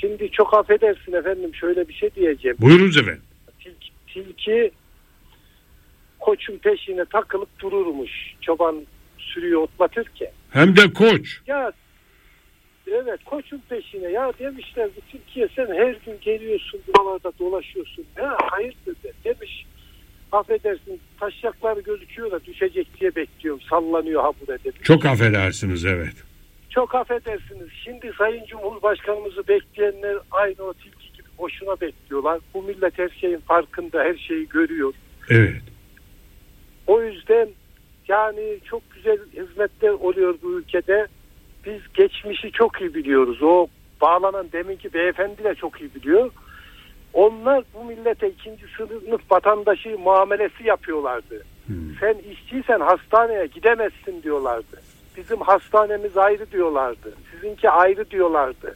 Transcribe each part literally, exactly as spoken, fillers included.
Şimdi çok affedersin efendim, şöyle bir şey diyeceğim. Buyurunuz efendim. Tilki, tilki koçun peşine takılıp dururmuş. Çoban sürüyü otlatırken. Hem de koç. Ya evet, koçun peşine. Ya demişler bu tilkiye, sen her gün geliyorsun buralarda dolaşıyorsun. Ha hayırdır de. Demiş affedersin, taşacaklar gözüküyor da düşecek diye bekliyorum. Sallanıyor ha burada demiş. Çok affedersiniz, evet. Çok affedersiniz. Şimdi Sayın Cumhurbaşkanımızı bekleyenler aynı o tilki gibi boşuna bekliyorlar. Bu millet her şeyin farkında, her şeyi görüyor. Evet. O yüzden yani çok güzel hizmetler oluyor bu ülkede. Biz geçmişi çok iyi biliyoruz. O bağlanan deminki beyefendi de çok iyi biliyor. Onlar bu millete ikinci sınıf vatandaşı muamelesi yapıyorlardı. Hmm. Sen işçiysen hastaneye gidemezsin diyorlardı. Bizim hastanemiz ayrı diyorlardı. Sizinki ayrı diyorlardı.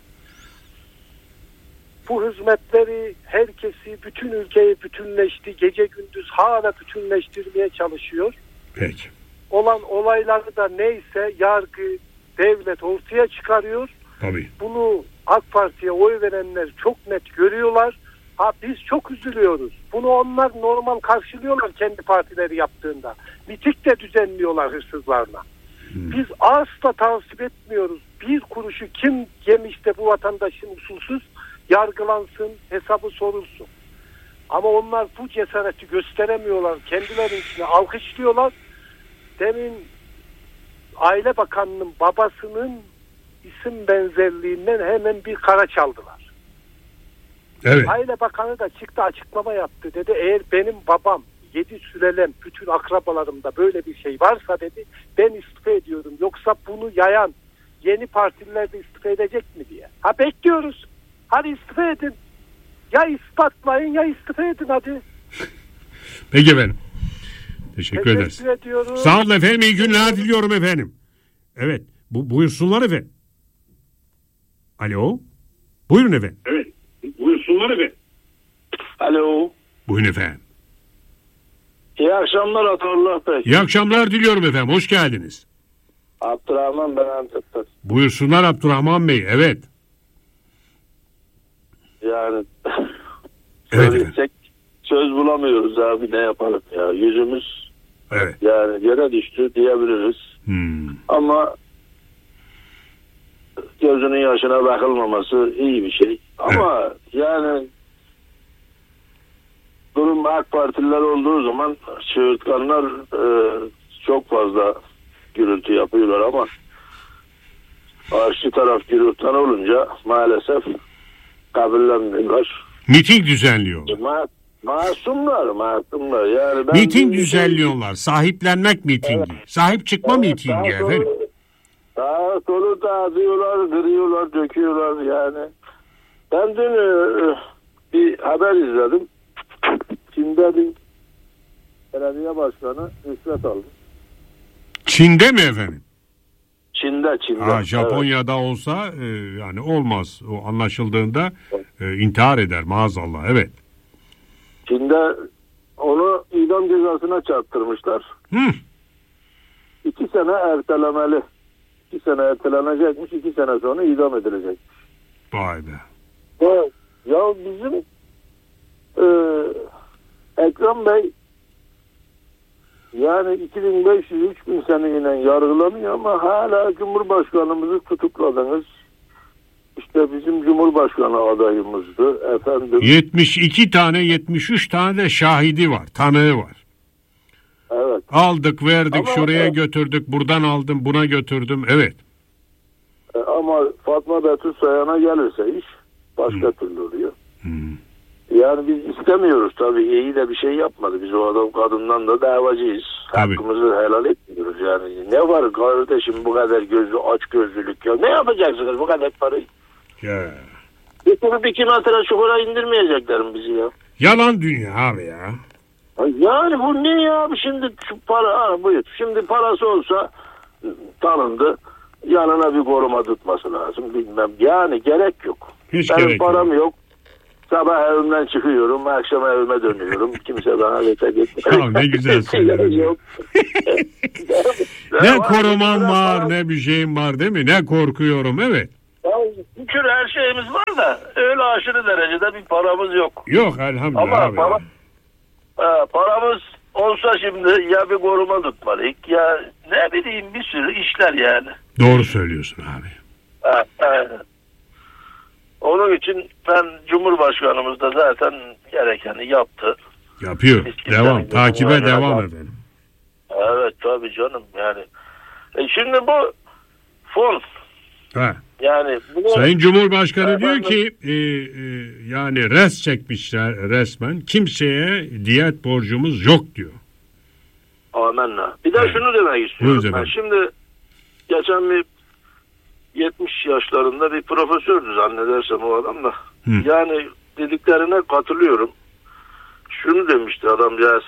Bu hizmetleri herkesi, bütün ülkeyi bütünleşti. Gece gündüz hala bütünleştirmeye çalışıyor. Peki. Olan olayları da neyse yargı, devlet ortaya çıkarıyor. Tabii. Bunu AK Parti'ye oy verenler çok net görüyorlar. Ha biz çok üzülüyoruz. Bunu onlar normal karşılıyorlar kendi partileri yaptığında. Miting de düzenliyorlar hırsızlarla. Hmm. Biz asla tasvip etmiyoruz. Bir kuruşu kim yemiş de bu vatandaşın usulsüz yargılansın, hesabı sorulsun. Ama onlar bu cesareti gösteremiyorlar. Kendilerinin içine alkışlıyorlar. Demin Aile Bakanı'nın babasının isim benzerliğinden hemen bir kara çaldılar. Evet. Aile Bakanı da çıktı, açıklama yaptı. Dedi eğer benim babam, yedi sülelem, bütün akrabalarımda böyle bir şey varsa dedi, ben istifa ediyorum. Yoksa bunu yayan yeni partililer de istifa edecek mi diye. Ha bekliyoruz. Hadi istifa edin. Ya ispatlayın ya istifa edin hadi. Peki efendim. Teşekkür, Teşekkür ederiz. ediyorum. Sağ olun efendim. İyi günler diliyorum efendim. Evet. Bu, buyursunlar efendim. Alo. Buyurun efendim. Evet. Buyursunlar efendim. Alo. Buyurun efendim. İyi akşamlar Atullah Bey. İyi akşamlar diliyorum efendim. Hoş geldiniz. Abdurrahman ben Antep'ten. Buyursunlar Abdurrahman Bey. Evet. Yani evet söyleyecek söz bulamıyoruz abi, ne yapalım ya. Yüzümüz evet. Yani yere düştü diyebiliriz. Hmm. Ama gözünün yaşına bakılmaması iyi bir şey. Ama evet. Yani durum AK Partililer olduğu zaman çığırtkanlar e, çok fazla gürültü yapıyorlar ama karşı taraf gürültüden olunca maalesef kabullenmiyorlar. Miting düzenliyorlar. Ma masumlar, masumlar. Yani ben miting düzenliyorlar. Sahiplenmek mitingi. Evet. Sahip çıkma evet, mitingi efendim. Sağa solu dağıtıyorlar, kırıyorlar, döküyorlar yani. Ben dün e, bir haber izledim. Çin'de bir belediye başkanı rüşvet aldı. Çin'de mi efendim? Çin'de, Çin'de. Ha, Japonya'da evet. Olsa e, yani olmaz. O anlaşıldığında e, intihar eder maazallah. Evet. Çin'de onu idam cezasına çarptırmışlar. Hı. İki sene ertelemeli. İki sene ertelenecekmiş. İki sene sonra idam edilecek. Vay be. Ya, ya bizim e, Ekrem Bey yani iki bin beş yüz üç bin seneyle yargılanıyor ama hala Cumhurbaşkanımızı tutukladınız. İşte bizim Cumhurbaşkanı adayımızdı efendim. yetmiş iki tane yetmiş üç tane de şahidi var, tanığı var. Evet. Aldık verdik ama, şuraya götürdük, buradan aldım buna götürdüm, evet. Ama Fatma Betül Sayan'a gelirse iş başka hmm. türlü oluyor. Hmm. Yani biz istemiyoruz tabii, iyi de bir şey yapmadı. Biz o adam kadından da davacıyız. Tabii. Hakkımızı helal etmiyoruz yani. Ne var kardeşim bu kadar gözü aç gözlülük ya. Ne yapacaksınız bu kadar parayı? Ya. Getirip iki metre çukura indirmeyecekler mi bizi ya? Yalan dünya abi ya. Yani bu ne ya şimdi şu para ha, buyur. Şimdi parası olsa tanındı. Yanına bir koruma tutması lazım bilmem. Yani gerek yok. Hiç Benim gerek param yok. yok. Sabah evimden çıkıyorum, akşam evime dönüyorum. Kimse bana yeter etmiyor. Ya ne güzel söylüyorsun. Ne koruman var, ne bir şeyim var değil mi? Ne korkuyorum, evet. Ya, şükür her şeyimiz var da aşırı derecede bir paramız yok. Yok elhamdülillah ama abi. Para, e, paramız olsa şimdi ya bir koruma tutmalıyız ya ne bileyim bir sürü işler yani. Doğru söylüyorsun abi. Evet, aynen. Onun için ben Cumhurbaşkanımız da zaten gerekeni yaptı. Yapıyor. Eskiden devam. Takibe yani devam adam. efendim. Evet tabii canım yani. E şimdi bu fon. Ha. Yani bunu, Sayın Cumhurbaşkanı efendim, diyor ki e, e, yani res çekmişler resmen. Kimseye diyet borcumuz yok diyor. amenna. Bir de evet. şunu demek istiyorum. Ben şimdi geçen bir yetmiş yaşlarında bir profesördü zannedersem o adam da. Hı. Yani dediklerine katılıyorum. Şunu demişti adamcağız.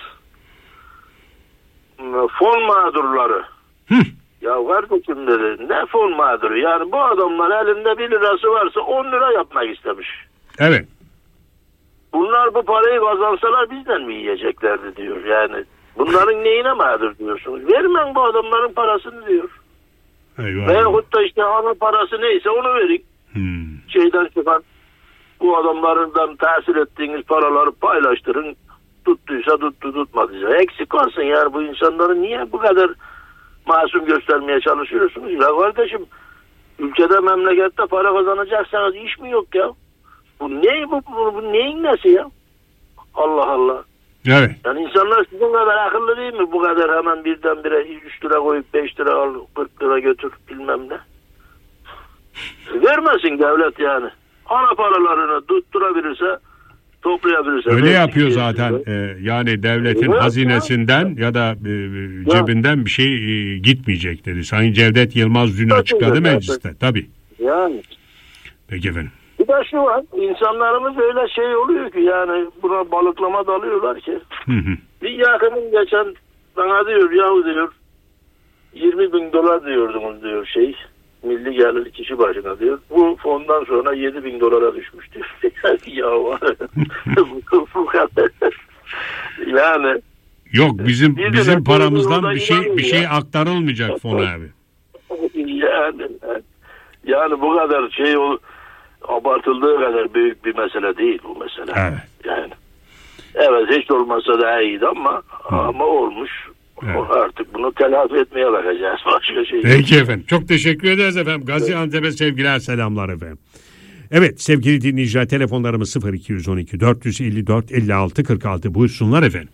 Fon mağdurları. Hı. Ya kardeşim dedi. Ne fon mağduru? Yani bu adamlar elinde bir lirası varsa on lira yapmak istemiş. Evet. Bunlar bu parayı kazansalar bizden mi yiyeceklerdi diyor. Yani bunların neyine mağdur diyorsunuz? Vermen bu adamların parasını diyor. Veyahut da işte ana parası neyse onu verin. Hmm. Şeyden çıkan bu adamlarından tahsil ettiğiniz paraları paylaştırın. Tuttuysa tuttu, tutmadıysa eksik olsun. Yani bu insanları niye bu kadar masum göstermeye çalışıyorsunuz? Ya kardeşim ülkede memlekette para kazanacaksanız iş mi yok ya? Bu ne bu, bu, bu neyin nesi ya? Allah Allah. Evet. Yani insanlar sizin kadar akıllı değil mi? Bu kadar hemen birdenbire üç lira koyup beş lira al, kırk lira götür bilmem ne. Vermesin devlet yani. Ana paralarını tutturabilirse, toplayabilirse. Öyle yapıyor zaten. Ee, yani devletin evet, hazinesinden ya, ya da e, cebinden ya. bir şey e, gitmeyecek dedi. Sayın Cevdet Yılmaz dün açıkladı mecliste. Tabii. Yani. Peki efendim. Bir de şu var, insanlarımız öyle şey oluyor ki yani buna balıklama dalıyorlar ki. Hı hı. Bir yakınım geçen bana diyor yahu diyor yirmi bin dolar diyordunuz diyor şey milli gelir kişi başına diyor. Bu fondan sonra yedi bin dolara düşmüş diyor. Ya var. Bu kadar. Yani. Yok bizim bizim, bizim paramızdan bir şey bir şey aktarılmayacak fona abi. Yani yani bu kadar şey olur. Abartıldığı kadar büyük bir mesele değil bu mesele. Evet. Yani. Evet hiç olmazsa daha iyiydi ama Hı. ama olmuş. Evet. Artık bunu telafi etmeye bakacağız. Başka şey. Peki efendim. Çok teşekkür ederiz efendim. Gaziantep'e sevgiler selamlar efendim. Evet sevgili dinleyiciler telefonlarımız sıfır iki on iki dört elli dört elli altı kırk altı buyursunlar efendim.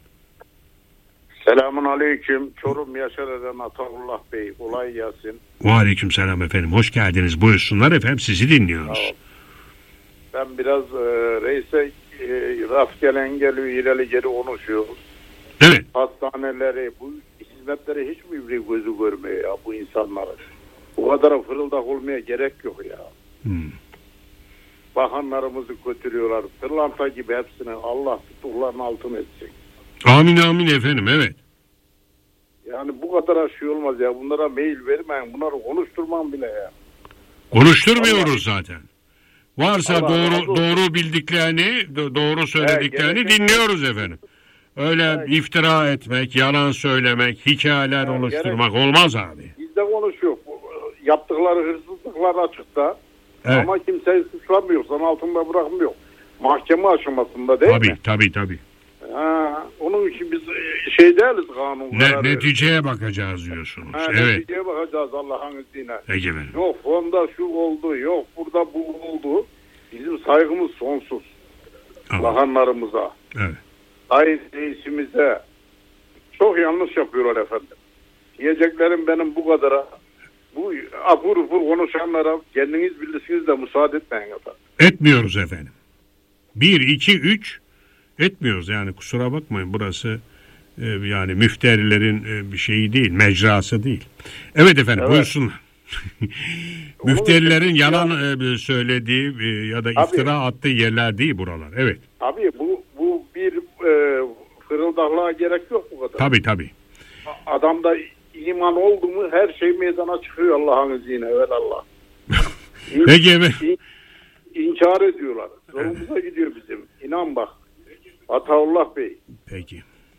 Selamun aleyküm. Çorum Yaşar'dan Ataullah Bey. Kolay gelsin. Ve aleyküm selam efendim. Hoş geldiniz. Buyursunlar efendim. Sizi dinliyoruz. Tamam. Ben biraz e, reise e, rastgele geliyor, ileri geri konuşuyoruz. Evet. Hastaneleri, bu hizmetleri hiç mi bir gözü görmüyor ya bu insanların? Bu kadar fırıldak olmaya gerek yok ya. Hmm. Bakanlarımızı götürüyorlar. Pırlanta gibi hepsini Allah tutuklarının altına edecek. Amin amin efendim evet. Yani bu kadar şey olmaz ya. Bunlara mail vermeyin. Bunları konuşturmam bile ya. Konuşturmuyoruz Allah. Zaten. Varsa Allah doğru Allah. doğru bildiklerini, doğru söylediklerini evet, dinliyoruz efendim. Öyle evet. iftira etmek, yalan söylemek, hikayeler evet, oluşturmak gerek. Olmaz abi. Bizde konuşuyor. Yaptıkları hırsızlıklar açıkta. Evet. Ama kimseyi suçlamıyor. Zan altında bırakmıyor. Mahkeme aşamasında değil tabii, mi? Tabii tabii Ha, onun için biz şey değiliz kanun. Ne, neticeye bakacağız diyorsunuz. Ha, evet. Neticeye bakacağız Allah'ın izniyle. Peki efendim. Yok fonda şu oldu, yok burada bu oldu. Bizim saygımız sonsuz. Bakanlarımıza. Evet. Sayın reisimize çok yanlış yapıyorlar efendim. Diyeceklerim benim bu kadara. Bu apur upur konuşanlara kendiniz bilirsiniz de müsaade etmeyin efendim. Etmiyoruz efendim. Bir, iki, üç etmiyoruz yani kusura bakmayın burası e, yani müfterilerin e, bir şeyi değil, mecrası değil. Evet efendim evet. Buyursunlar. Müfterilerin yalan e, söylediği e, ya da iftira abi, attığı yerler değil buralar. Evet. Abi bu bu bir e, fırıldaklığa gerek yok bu kadar. Tabii tabii. Adamda iman oldu mu her şey meydana çıkıyor Allah'ın izniyle. Evet Allah. Peki evet. İn, inkar ediyorlar. Zorumuza evet. gidiyor bizim. İnan bak. Ataullah Bey. Peki.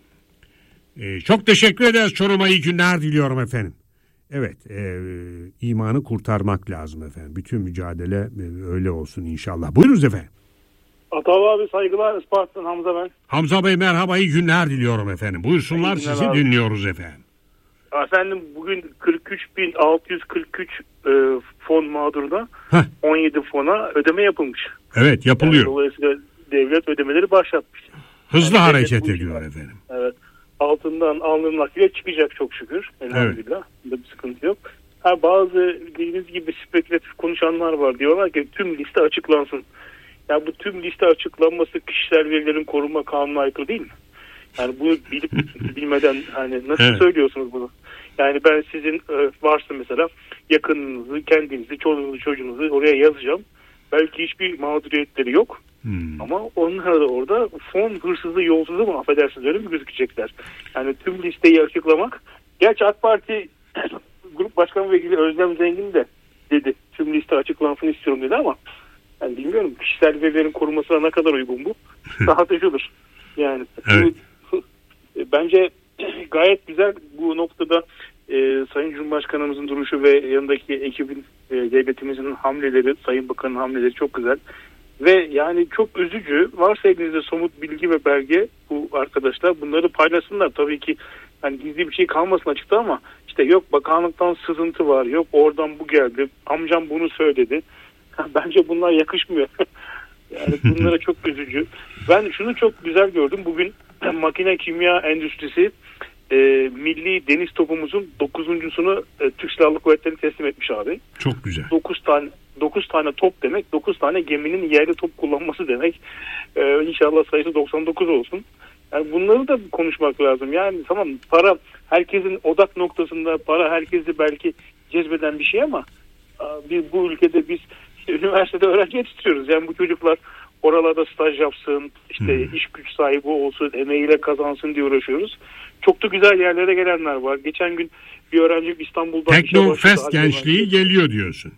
Ee, çok teşekkür ederiz. Çorum'a iyi günler diliyorum efendim. Evet. E, imanı kurtarmak lazım efendim. Bütün mücadele e, öyle olsun inşallah. Buyurunuz efendim. Atav abi saygılar, Isparta'dan Hamza ben. Hamza Bey merhaba, iyi günler diliyorum efendim. Buyursunlar, sizi abi dinliyoruz efendim. Efendim bugün kırk üç bin altı yüz kırk üç e, fon mağduruna Heh. on yedi fona ödeme yapılmış. Evet, yapılıyor. Yani dolayısıyla devlet ödemeleri başlatmış. Hızlı yani hareket ediyor ediyor efendim. Evet. Altından alnının nakliye çıkacak çok şükür. Elhamdülillah. Evet. Bunda bir sıkıntı yok. Ha, bazı dediğiniz gibi spekülatif konuşanlar var. Diyorlar ki tüm liste açıklansın. Ya bu tüm liste açıklanması kişisel verilerin koruma kanununa aykırı değil mi? Yani bunu bilip bilmeden hani nasıl evet. söylüyorsunuz bunu? Yani ben sizin e, varsa mesela yakınınızı, kendinizi, çoluğunuzu, çocuğunuzu oraya yazacağım. Belki hiçbir mağduriyetleri yok. Hmm. Ama onlar da orada fon hırsızlığı, yolsuzluğu mu affedersiniz öyle mi gözükecekler? Yani tüm listeyi açıklamak. Gerçi AK Parti Grup Başkan Vekili Özlem Zengin de dedi. Tüm liste açıklansın istiyorum dedi ama yani bilmiyorum kişisel verilerin korunmasına ne kadar uygun bu? Tartışılır. Yani evet. Bence gayet güzel bu noktada e, Sayın Cumhurbaşkanımızın duruşu ve yanındaki ekibin, e, devletimizin hamleleri, Sayın Bakan'ın hamleleri çok güzel. Ve yani çok üzücü. Varsa elinizde somut bilgi ve belge bu arkadaşlar bunları paylaşsınlar. Tabii ki hani gizli bir şey kalmasın açıkta ama işte yok bakanlıktan sızıntı var, yok oradan bu geldi, amcam bunu söyledi. Bence bunlar yakışmıyor. Yani bunlara çok üzücü. Ben şunu çok güzel gördüm. Bugün makine kimya endüstrisi e, milli deniz topumuzun dokuzuncusunu e, Türk Silahlı Kuvvetleri teslim etmiş abi. Çok güzel. dokuz tane dokuz tane top demek, dokuz tane geminin yerli top kullanması demek. E, inşallah sayısı doksan dokuz olsun. Yani bunları da konuşmak lazım. Yani tamam para herkesin odak noktasında, para herkesi belki cezbeden bir şey ama biz bu ülkede biz işte üniversitede öğrenci yetiştiriyoruz. Yani bu çocuklar oralarda staj yapsın, işte hmm. iş güç sahibi olsun, emeğiyle kazansın diye uğraşıyoruz. Çok da güzel yerlere gelenler var. Geçen gün bir öğrenci İstanbul'dan Teknofest gençliği geliyor diyorsun.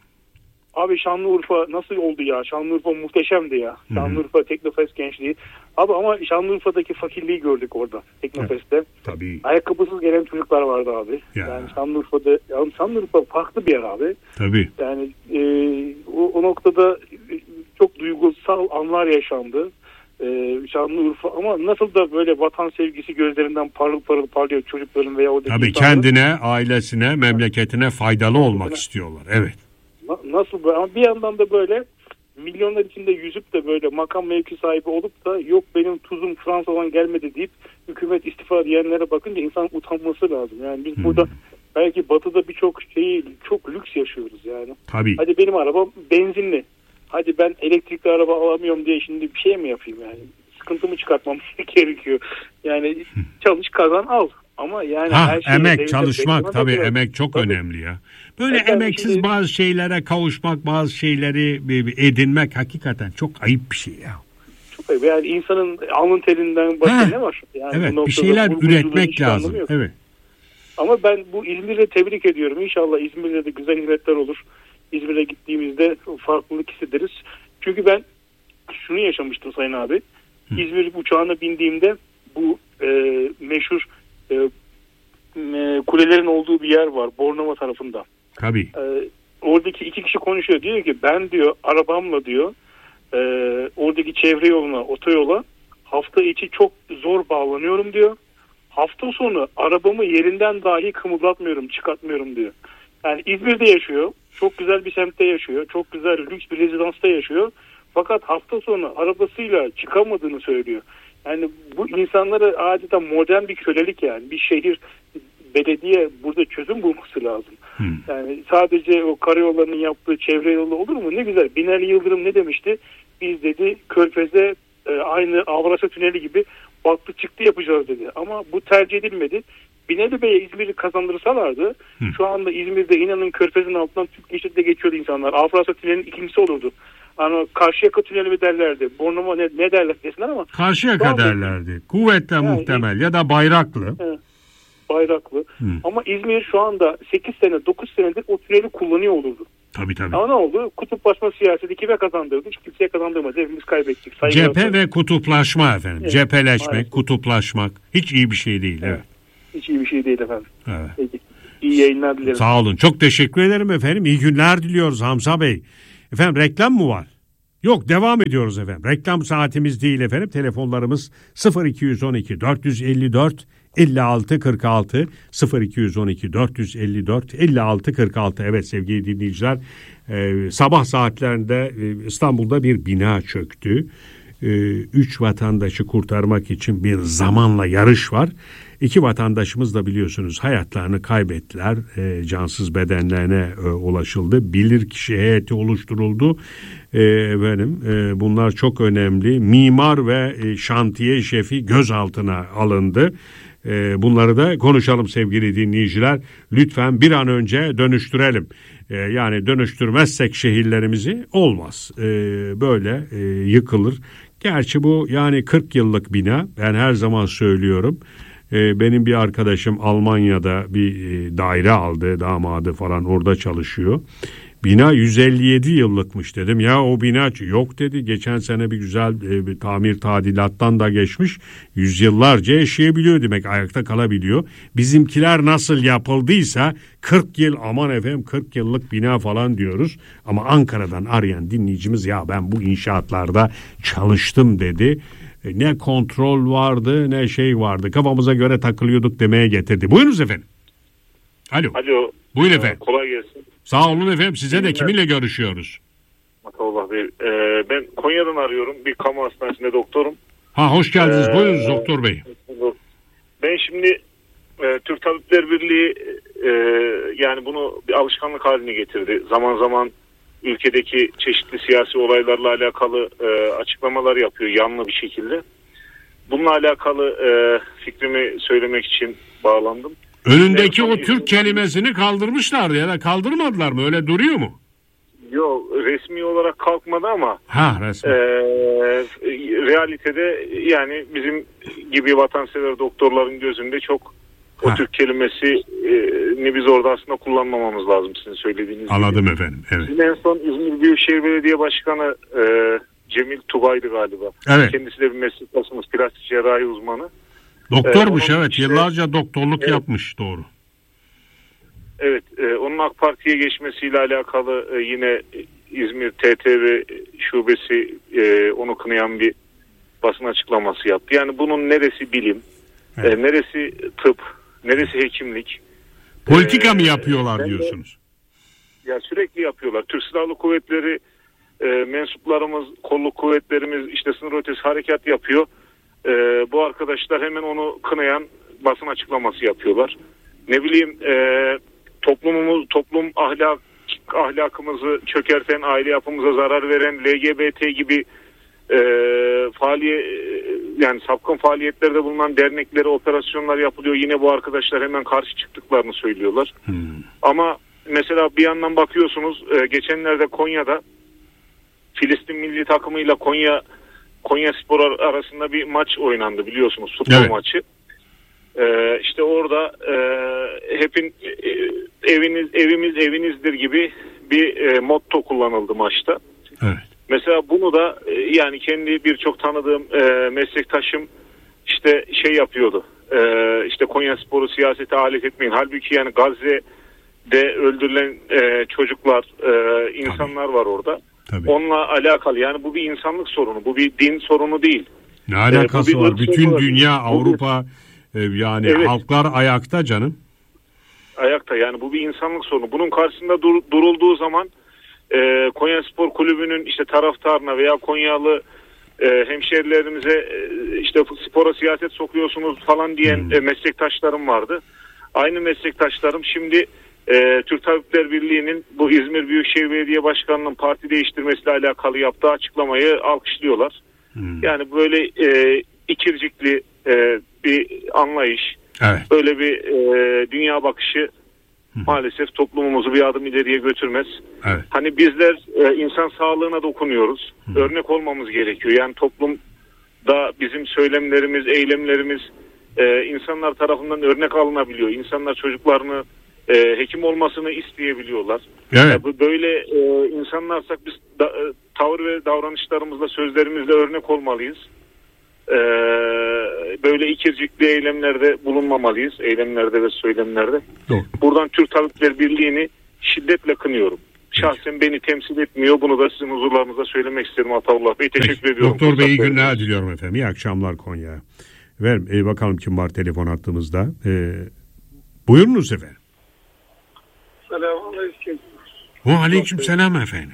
Abi Şanlıurfa nasıl oldu ya? Şanlıurfa muhteşemdi ya. Şanlıurfa Teknofest gençliği. Abi ama Şanlıurfa'daki fakirliği gördük orada Teknofest'te. Evet, tabii. Ayakkabısız gelen çocuklar vardı abi. Ya. Yani Şanlıurfa'da, yani Şanlıurfa farklı bir yer abi. Tabii. Yani e, o, o noktada çok duygusal anlar yaşandı. Ee, Şanlıurfa ama nasıl da böyle vatan sevgisi gözlerinden parıl parıl parlıyor çocukların veya oradaki tabii insanların. Kendine, ailesine, memleketine faydalı olmak istiyorlar. Evet. Nasıl böyle ama bir yandan da böyle milyonlar içinde yüzüp de böyle makam mevki sahibi olup da yok benim tuzum Fransa'dan gelmedi deyip hükümet istifa diyenlere bakınca insan utanması lazım. Yani biz hmm. burada belki batıda birçok şeyi çok lüks yaşıyoruz yani. Tabii. Hadi benim arabam benzinli. Hadi ben elektrikli araba alamıyorum diye şimdi bir şey mi yapayım yani? Sıkıntımı çıkartmam gerekiyor. Yani çalış kazan al. Ama yani ha, her şey emek çalışmak tabii diyor. Emek çok tabii. Önemli ya. Böyle evet, emeksiz şimdi, bazı şeylere kavuşmak, bazı şeyleri edinmek hakikaten çok ayıp bir şey ya. Çok ayıp. Yani insanın alın terinden başka ne var? Yani evet bir şeyler üretmek lazım. Evet. Ama ben bu İzmir'e tebrik ediyorum. İnşallah İzmir'de de güzel hizmetler olur. İzmir'e gittiğimizde farklılık hissederiz. Çünkü ben şunu yaşamıştım Sayın abi. Hı. İzmir uçağına bindiğimde bu e, meşhur e, e, kulelerin olduğu bir yer var. Bornova tarafında. Tabii. E, oradaki iki kişi konuşuyor. Diyor ki ben diyor arabamla diyor e, oradaki çevre yoluna, otoyola hafta içi çok zor bağlanıyorum diyor. Hafta sonu arabamı yerinden dahi kımıldatmıyorum, çıkartmıyorum diyor. Yani İzmir'de yaşıyor. Çok güzel bir semtte yaşıyor. Çok güzel lüks bir rezidansta yaşıyor. Fakat hafta sonu arabasıyla çıkamadığını söylüyor. Yani bu insanlara adeta modern bir kölelik yani. Bir şehir, belediye burada çözüm bulması lazım. Hmm. Yani sadece o karayollarının yaptığı çevre yolu olur mu? Ne güzel. Binali Yıldırım ne demişti? Biz dedi Körfez'de e, aynı Avrasya Tüneli gibi battı çıktı yapacağız dedi. Ama bu tercih edilmedi. Binali Bey'e İzmir'i kazandırsalardı Hı. şu anda İzmir'de inanın Körfez'in altından Türk geçitle geçiyordu insanlar. Avrasya Tüneli'nin ikincisi olurdu. Hani Karşıyaka Tüneli mi derlerdi? Bornova ne, ne derler desinler ama. Karşıyaka derlerdi. Kuvvetle yani, muhtemel ya da Bayraklı. He, Bayraklı. Hı. Ama İzmir şu anda sekiz sene dokuz senedir o tüneli kullanıyor olurdu. Tabii tabii. Ama ne oldu? Kutuplaşma siyaseti kime kazandırdı? Hiç kimseye kazandırmadı. Hepimiz kaybettik. Saygı Cephe olsun. Ve kutuplaşma efendim. Evet. Cepheleşmek, Maalesef. Kutuplaşmak hiç iyi bir şey değil. Evet. evet. Hiç iyi bir şey değil efendim. Evet. Peki. İyi yayınlar dilerim. Sağ olun. Çok teşekkür ederim efendim. İyi günler diliyoruz Hamza Bey. Efendim reklam mı var? Yok, devam ediyoruz efendim. Reklam saatimiz değil efendim. Telefonlarımız sıfır iki on iki dört yüz elli dört elli altı kırk altı sıfır iki on iki dört yüz elli dört elli altı kırk altı. Evet sevgili dinleyiciler, e, sabah saatlerinde e, İstanbul'da bir bina çöktü. E, üç vatandaşı kurtarmak için bir zamanla yarış var. İki vatandaşımız da biliyorsunuz hayatlarını kaybettiler. E, cansız bedenlerine e, ulaşıldı. Bilirkişi heyeti oluşturuldu. E, efendim, e, bunlar çok önemli. Mimar ve e, şantiye şefi gözaltına alındı. E, bunları da konuşalım sevgili dinleyiciler. Lütfen bir an önce dönüştürelim. E, yani dönüştürmezsek şehirlerimizi olmaz. E, böyle e, yıkılır. Gerçi bu yani kırk yıllık bina. Ben her zaman söylüyorum. Benim bir arkadaşım Almanya'da bir daire aldı, damadı falan orada çalışıyor. Bina yüz elli yedi yıllıkmış dedim. Ya o bina yok dedi. Geçen sene bir güzel bir tamir tadilattan da geçmiş. Yüzyıllarca yaşayabiliyor demek, ayakta kalabiliyor. Bizimkiler nasıl yapıldıysa kırk yıl, aman efendim kırk yıllık bina falan diyoruz. Ama Ankara'dan arayan dinleyicimiz ya ben bu inşaatlarda çalıştım dedi. Ne kontrol vardı ne şey vardı. Kafamıza göre takılıyorduk demeye getirdi. Buyurunuz efendim. Alo. Alo. Buyurun efendim. Kolay gelsin. Sağ olun efendim. Size de kiminle görüşüyoruz? Allah Bey. Ee, ben Konya'dan arıyorum. Bir kamu hastanesinde doktorum. Ha hoş geldiniz. Ee, Buyurunuz doktor bey. Ben şimdi e, Türk Tabipler Birliği e, yani bunu bir alışkanlık haline getirdi. Zaman zaman ülkedeki çeşitli siyasi olaylarla alakalı e, açıklamalar yapıyor yanlı bir şekilde. Bununla alakalı e, fikrimi söylemek için bağlandım. Önündeki o Türk kelimesini kaldırmışlardı ya da kaldırmadılar mı? Öyle duruyor mu? Yok, resmi olarak kalkmadı ama ha resmi. E, realitede yani bizim gibi vatansever doktorların gözünde çok o ha. Türk kelimesini biz orada aslında kullanmamamız lazım sizin söylediğiniz Anladım gibi. efendim. Evet. En son İzmir Büyükşehir Belediye Başkanı e, Cemil Tugay'dı galiba. Evet. Kendisi de bir meslektaşımız, plastik cerrahi uzmanı. Doktormuş ee, evet işte, yıllarca doktorluk evet, yapmış doğru. Evet e, onun AK Parti'ye geçmesiyle alakalı e, yine İzmir T T V şubesi e, onu kınayan bir basın açıklaması yaptı. Yani bunun neresi bilim, evet, e, neresi tıp, neresi hekimlik. Politika ee, mı yapıyorlar diyorsunuz? De, ya sürekli yapıyorlar. Türk Silahlı Kuvvetleri e, mensuplarımız, kolluk kuvvetlerimiz işte sınır ötesi harekat yapıyor. E, bu arkadaşlar hemen onu kınayan basın açıklaması yapıyorlar. Ne bileyim e, toplumumuz, toplum ahlak ahlakımızı çökerten, aile yapımıza zarar veren L G B T gibi e, faaliyet yani sapkın faaliyetlerde bulunan derneklere operasyonlar yapılıyor. Yine bu arkadaşlar hemen karşı çıktıklarını söylüyorlar. Hmm. Ama mesela bir yandan bakıyorsunuz e, geçenlerde Konya'da Filistin milli takımıyla Konya Konya Spor arasında bir maç oynandı biliyorsunuz, futbol evet. maçı. Ee, işte orada e, hepin e, eviniz evimiz evinizdir gibi bir e, motto kullanıldı maçta. Evet. Mesela bunu da e, yani kendi birçok tanıdığım e, meslektaşım işte şey yapıyordu. E, işte Konyaspor'u siyasete alet etmeyin. Halbuki yani Gazze'de öldürülen e, çocuklar, e, insanlar Tabii. var orada. Tabii. Onunla alakalı yani bu bir insanlık sorunu, bu bir din sorunu değil. Ne alakası e, var? Bütün sorunu. Dünya, Avrupa e, yani evet. halklar ayakta canım. Ayakta yani bu bir insanlık sorunu. Bunun karşısında dur, durulduğu zaman e, Konyaspor Kulübü'nün işte taraftarına veya Konyalı e, hemşerilerimize e, işte spora siyaset sokuyorsunuz falan diyen hmm. e, meslektaşlarım vardı. Aynı meslektaşlarım şimdi e, Türk Tabipler Birliği'nin bu İzmir Büyükşehir Belediye Başkanı'nın parti değiştirmesiyle alakalı yaptığı açıklamayı alkışlıyorlar. Hmm. Yani böyle e, ikircikli e, bir anlayış, evet. böyle bir e, dünya bakışı Hı. maalesef toplumumuzu bir adım ileriye götürmez. Evet. Hani bizler e, insan sağlığına dokunuyoruz. Hı. Örnek olmamız gerekiyor. Yani toplumda bizim söylemlerimiz, eylemlerimiz e, insanlar tarafından örnek alınabiliyor. İnsanlar çocuklarını e, hekim olmasını isteyebiliyorlar. Evet. E, böyle e, insanlarsak biz da, e, tavır ve davranışlarımızla, sözlerimizle örnek olmalıyız. Ee, böyle ikircikli eylemlerde bulunmamalıyız. Eylemlerde ve söylemlerde. Doğru. Buradan Türk Tabipler Birliği'ni şiddetle kınıyorum. şahsen beni temsil etmiyor. Bunu da sizin huzurlarınıza söylemek isterim Ataullah Bey. Teşekkür Peki. ediyorum. Doktor Bey iyi günler diliyorum efendim. İyi akşamlar Konya. Ver e, bakalım kim var telefon hattımızda. E, buyurunuz efendim. Selamünaleyküm. Aleyküm selam efendim.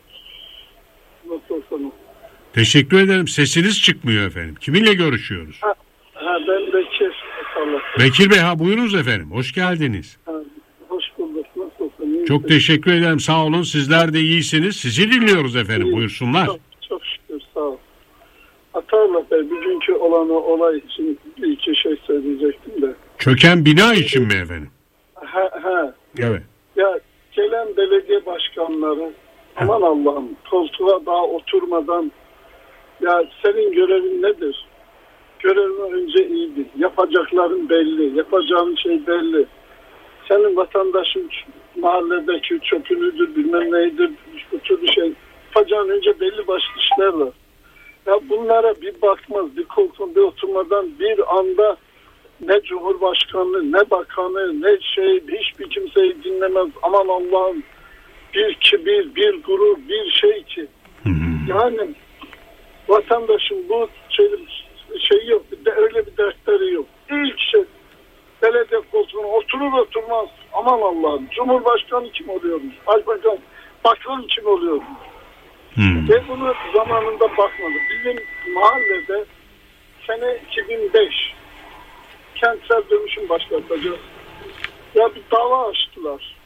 Nasılsınız? Teşekkür ederim. Sesiniz çıkmıyor efendim. Kiminle görüşüyoruz? Ha, ha ben Bekir. Bekir Bey ha buyurunuz efendim. Hoş geldiniz. Ha, hoş bulduk. Nasılsınız? Çok teşekkür ederim. Sağ olun. Sizler de iyisiniz. Sizi dinliyoruz efendim. İyi. Buyursunlar. Çok, çok şükür. Sağ olun. Ataullah Bey bugünkü olanı olay için bir iki şey söyleyecektim de. Çöken bina için mi efendim? Ha, ha. Evet. Ya gelen belediye başkanları aman Allah'ım koltuğa daha oturmadan ya senin görevin nedir? Görevin önce iyiydi. Yapacakların belli. Yapacağın şey belli. Senin vatandaşın mahalledeki çöpünüdür bilmem neydir bu türlü şey. Yapacağın önce belli başlı işler var. Ya bunlara bir bakmaz, bir koltuğun bir oturmadan bir anda ne Cumhurbaşkanı, ne bakanı, ne şey, hiçbir kimseyi dinlemez. Aman Allah'ım bir kibir, bir gurur, bir şey ki. Yani vatandaşın bu şey, şey yok, de öyle bir dertleri yok. İlk şey, belediye koltuğuna oturur oturmaz. Aman Allah'ım, Cumhurbaşkanı kim oluyormuş? Başbakan, bakan kim oluyormuş? Hmm. Ve bunu zamanında bakmadı. Bizim mahallede sene iki bin beş kentsel dönüşüm başlatacağız. Ya bir dava açtılar.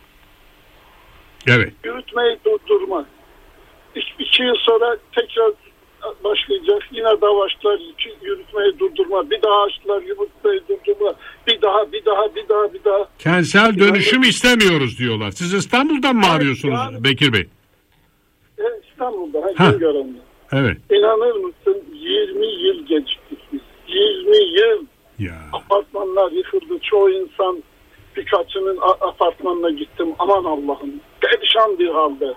Evet. Yürütmeyi durdurmak. İki, iki yıl sonra tekrar başlayacak. Yine dava açtılar. Yürütmeyi durdurma. Bir daha açtılar. Yürütmeyi durdurma. Bir daha, bir daha, bir daha, bir daha. Kentsel dönüşüm yani, istemiyoruz diyorlar. Siz İstanbul'dan mı evet, arıyorsunuz yani, Bekir Bey? Evet, İstanbul'da. Güngören'de. Evet. İnanır mısın? yirmi yıl geciktik biz. yirmi yıl. Ya. Apartmanlar yıkıldı. Çoğu insan birkaçının apartmanına gittim. Aman Allah'ım. Perişan bir halde.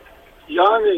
Yani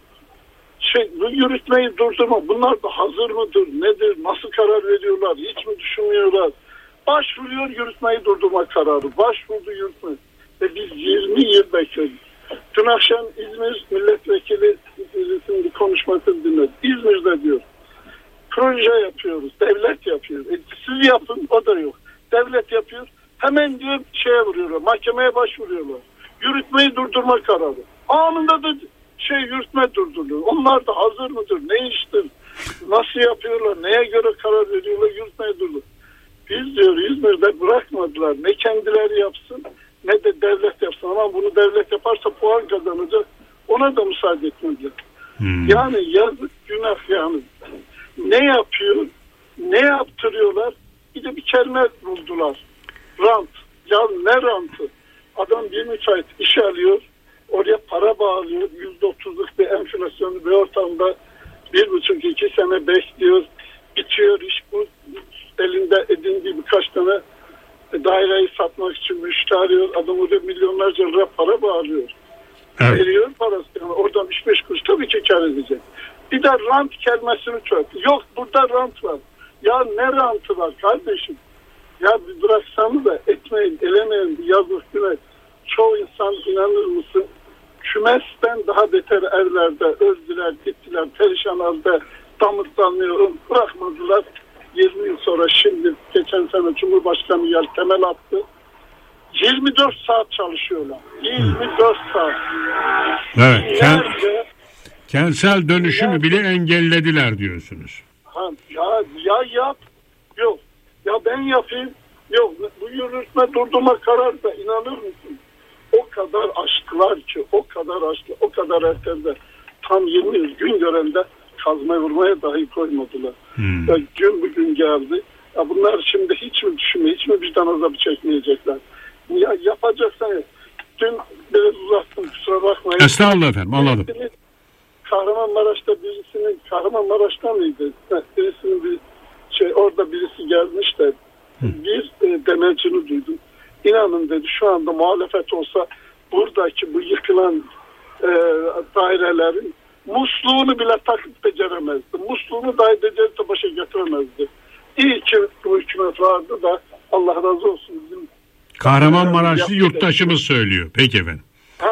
şey, bu yürütmeyi durdurma. Bunlar da hazır mıdır? Nedir? Nasıl karar veriyorlar? Hiç mi düşünmüyorlar? Başvuruyor yürütmeyi durdurma kararı. Başvurdu yürütme. Ve biz yirmi yıl bekliyoruz. Dün akşam İzmir milletvekili bir konuşmasını dinledim. İzmir'de diyor. Proje yapıyoruz. Devlet yapıyor. E, siz yapın. O da yok. Devlet yapıyor. Hemen diyor şeye vuruyorlar. Mahkemeye başvuruyorlar. Yürütmeyi durdurma kararı. Anında da şey yürütme durduruluyor. Onlar da hazır mıdır? Ne iştir? Nasıl yapıyorlar? Neye göre karar veriyorlar? Yürütmeyi durdur. Biz diyor İzmir'de bırakmadılar. Ne kendileri yapsın ne de devlet yapsın. Ama bunu devlet yaparsa puan kazanacak. Ona da müsaade etmediler. Hmm. Yani yazık günah yani. Ne yapıyor? Ne yaptırıyorlar? Bir de bir kelime buldular. Rant. Ya ne rantı? Adam bir müteahhit iş alıyor. Oraya para bağlıyor. Yüzde otuzluk bir enflasyonlu bir ortamda bir buçuk iki sene bekliyor. Bitiyor iş bu. Elinde edindiği birkaç tane daireyi satmak için müşteri arıyor. Adam orada milyonlarca lira para bağlıyor. Evet. Veriyor parası. Yani oradan üç beş kuruş tabii ki kar edecek. Bir de rant kelimesini çöp. Yok burada rant var. Ya ne rantı var kardeşim? Ya bir bıraksanız da etmeyin, elemeyin, yazık günah. Çoğu insan inanır mısın? Kümesten daha beter evlerde öldüler, gittiler, perişan halde damıtlanıyor, bırakmadılar. yirmi yıl sonra şimdi geçen sene Cumhurbaşkanı yer temel attı. yirmi dört saat çalışıyorlar. yirmi dört saat. Evet. Nerede, kentsel dönüşümü nerede, bile engellediler diyorsunuz. Ha, ya, ya yap. Yok. Ya ben yapayım. Yok. Bu yürütme durdurma kararı da inanır mısın? O kadar açtılar ki, o kadar açtı, o kadar ertelde tam yirmi yıl Güngören'de kazma vurmaya dahi koymadılar. Hmm. Ya gün bugün geldi. Ya bunlar şimdi hiç mi düşünmüyor, hiç mi vicdan azabı çekmeyecekler? Ya yapacaksan dün biraz uzattım kusura bakmayın. Estağfurullah efendim anladım. Birisinin, Kahramanmaraş'ta birisinin Kahramanmaraş'ta mıydı? Birisinin bir şey orada birisi gelmiş de hmm. bir e, demercini duydum. İnanın dedi şu anda muhalefet olsa buradaki bu yıkılan e, dairelerin musluğunu bile takıp beceremezdi. Musluğunu dahi becerip başa getiremezdi. İyi ki bu hükümet vardı da Allah razı olsun bizim. Kahramanmaraşlı yurttaşımız söylüyor. Peki efendim. Ha, aynen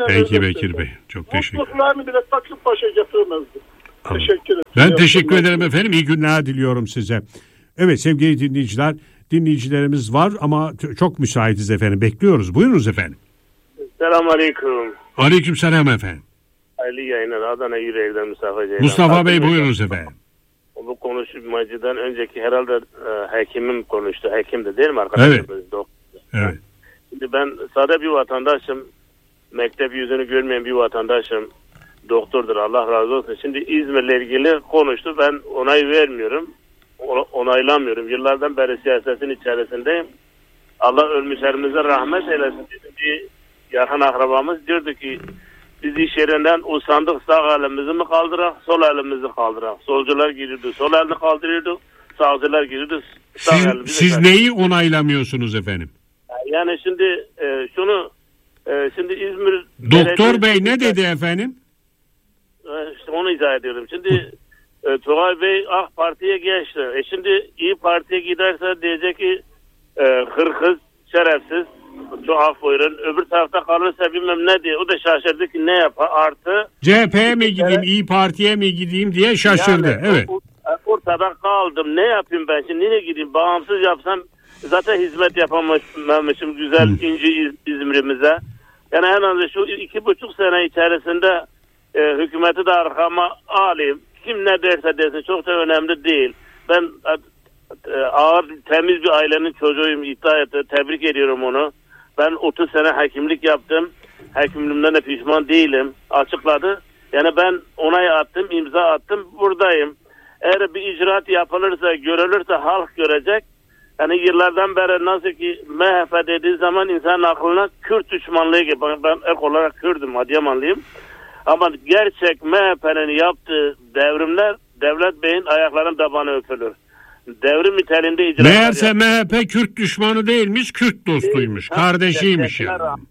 Peki Bekir Bey. Çok teşekkür ederim. Mutluluklarını bile takıp başa getiremezdi. Tamam. Teşekkür ederim. Ben teşekkür ederim efendim. İyi günler diliyorum size. Evet sevgili dinleyiciler, dinleyicilerimiz var ama t- çok müsaitiz efendim. Bekliyoruz. Buyurunuz efendim. Selamünaleyküm. Aleykümselam efendim. Hayırlı yayınlar. Adana Yüreğir'den Mustafa Ceylan. Mustafa Bey buyurunuz efendim. Bu konuşmacıdan önceki herhalde e, hekimim konuştu. Hekim de değil mi arkadaşlar? Evet. Doktor. Evet. Şimdi ben sade bir vatandaşım. Mektep yüzünü görmeyen bir vatandaşım. Doktordur, Allah razı olsun. Şimdi İzmir'le ilgili konuştu. Ben onay vermiyorum. Onaylamıyorum. Yıllardan beri siyasetin içerisindeyim. Allah ölmüşlerimize rahmet eylesin. Bir yakın akrabamız diyordu ki biz iş yerinden usandık, sağ elimizi mi kaldırak, sol elimizi kaldırak. Solcular giriyordu, sol elini kaldırıyordu. Sağcılar giriyordu, sağ siz, elimizi siz kaldırıyordu. neyi onaylamıyorsunuz efendim? Yani şimdi e, şunu e, şimdi İzmir Doktor Bey ne dedi efendim? E, işte onu izah ediyorum. Şimdi e, Tugay Bey AK Parti'ye geçti. E şimdi İyi Parti'ye giderse diyecek ki e, hırkız, şerefsiz, çok af buyurun. Öbür tarafta kalırsa bilmem ne diye. O da şaşırdı ki ne yapar. Artı C H P'ye mi gideyim, İyi Parti'ye mi gideyim diye şaşırdı. yani, evet. O, ortada kaldım. Ne yapayım ben şimdi? Nereye gideyim? Bağımsız yapsam zaten hizmet yapamamışım güzel hmm. inci İz, İzmir'imize. Yani en az şu iki buçuk sene içerisinde e, hükümeti de arkama alayım. Kim ne derse desin çok da önemli değil. Ben e, ağır temiz bir ailenin çocuğuyum, iddia etti. Tebrik ediyorum onu. Ben otuz sene hekimlik yaptım. Hekimliğimden de pişman değilim. Açıkladı. Yani ben onay attım, imza attım. Buradayım. Eğer bir icraat yapılırsa, görülürse halk görecek. Yani yıllardan beri nasıl ki M H P dediği zaman insanın aklına Kürt düşmanlığı gibi. Ben ek olarak Kürt'üm, Adıyamanlıyım. Ama gerçek M H P'nin yaptığı devrimler Devlet Bey'in ayaklarının tabanı öpülür. Devrim niteliğinde icraatlar Meğerse yaptı. M H P Kürt düşmanı değilmiş, Kürt dostuymuş. Değil, kardeşiymiş yani. yani.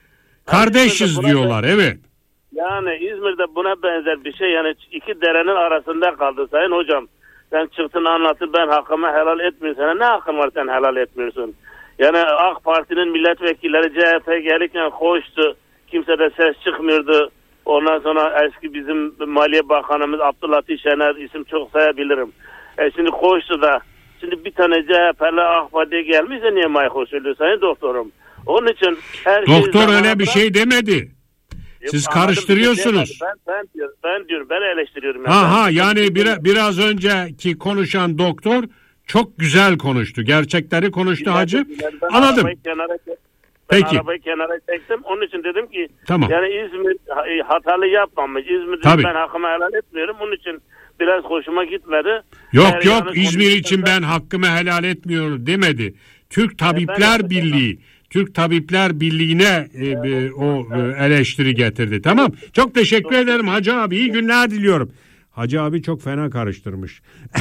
Kardeşiz diyorlar, benzer, evet. Yani İzmir'de buna benzer bir şey. Yani iki derenin arasında kaldı sayın hocam. Sen çıktın anlattın ben hakkımı helal etmiyorum. Sana ne hakkın var sen helal etmiyorsun? Yani AK Parti'nin milletvekilleri C H P gelirken koştu. Kimse de ses çıkmıyordu. Ondan sonra eski bizim Maliye Bakanımız Abdülatif Şener isim çok sayabilirim. E şimdi koştu da şimdi bir tane C H P'li AK Parti'ye gelmiş de niye mayhoş söylüyor sayın doktorum? Onun için her doktor şey öyle bir şey demedi. Siz Yok, karıştırıyorsunuz. Ben, ben, diyorum, ben diyorum, ben eleştiriyorum. Ha ha yani bir, biraz önceki konuşan doktor çok güzel konuştu. Gerçekleri konuştu ileride, hacı. Ileride Anladım. Arabayı kenara, Peki. arabayı kenara çektim. Onun için dedim ki tamam. Yani İzmir hatalı yapmamış. İzmir'de ben hakkımı helal etmiyorum. Onun için biraz hoşuma gitmedi. Yok Eğer yok İzmir için ben hakkımı helal etmiyorum demedi. Türk Tabipler e, Birliği Türk Tabipler Birliği'ne e, e, o e, eleştiri getirdi. Tamam. Çok teşekkür ederim Hacı abi. İyi günler diliyorum. Hacı abi çok fena karıştırmış.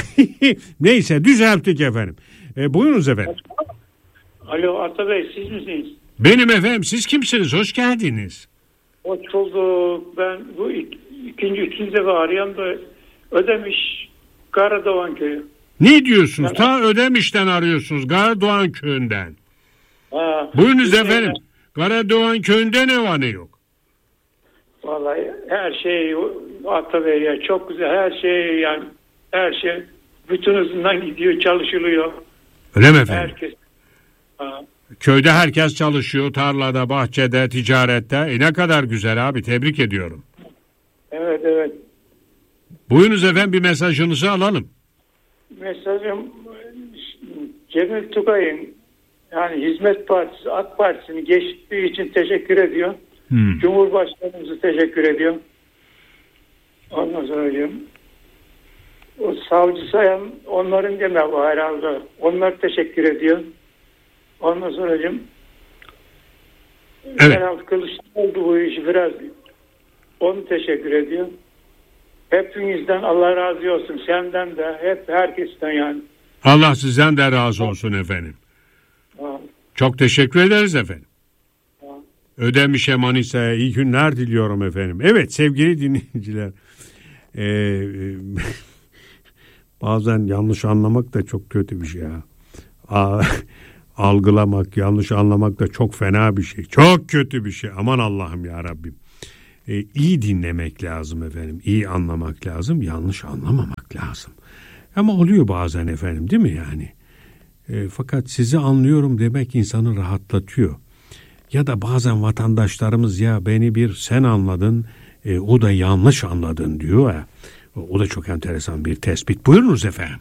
Neyse düzelttik efendim. E, buyurunuz efendim. Alo Ata Bey siz misiniz? Benim efendim. Siz kimsiniz? Hoş geldiniz. Hoş bulduk. Ben bu ik- ikinci, üçüncü defa arayan da Ödemiş Karadoğan Köyü. Ne diyorsunuz? Yani, ta Ödemiş'ten arıyorsunuz. Karadoğan Köyü'nden. Ha, buyurunuz efendim. Karadoğan Köyü'nde ne var ne yok? Vallahi her şey Ata Bey ya çok güzel. Her şey yani her şey bütün hızından gidiyor, çalışılıyor. Öyle mi efendim? Herkes. Ha. Köyde herkes çalışıyor. Tarlada, bahçede, ticarette. E ne kadar güzel abi. Tebrik ediyorum. Evet evet. Buyurunuz efendim bir mesajınızı alalım. Mesajım Cemil Tugay'ın yani Hizmet Partisi, AK Partisi'ni geçtiği için teşekkür ediyor. Hmm. Cumhurbaşkanımızı teşekkür ediyor. Ondan sonra diyorum. O savcı sayan onların deme bu herhalde. Onlar teşekkür ediyor. Ondan sonra diyorum. Evet. Herhalde Kılıçdaroğlu bu işi biraz onu teşekkür ediyor. Hepinizden Allah razı olsun. Senden de hep herkesten yani. Allah sizden de razı olsun efendim. Ha. Çok teşekkür ederiz efendim. Ha. Ödemiş'e Manisa'ya iyi günler diliyorum efendim. Evet sevgili dinleyiciler. Ee, e, bazen yanlış anlamak da çok kötü bir şey ya. Aa, algılamak, yanlış anlamak da çok fena bir şey. Çok kötü bir şey. Aman Allah'ım ya Rabbim. e, iyi dinlemek lazım efendim. İyi anlamak lazım. Yanlış anlamamak lazım. Ama oluyor bazen efendim, değil mi yani? E, fakat sizi anlıyorum demek insanı rahatlatıyor. Ya da bazen vatandaşlarımız ya beni bir sen anladın, e, o da yanlış anladın diyor ya. O da çok enteresan bir tespit. Buyurunuz efendim.